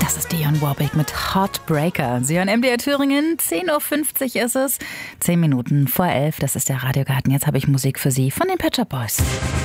Das ist Dionne Warwick mit Heartbreaker. Sie hören MDR Thüringen, 10.50 Uhr ist es, 10 Minuten vor 11. Das ist der Radiogarten. Jetzt habe ich Musik für Sie von den Pet Shop Boys.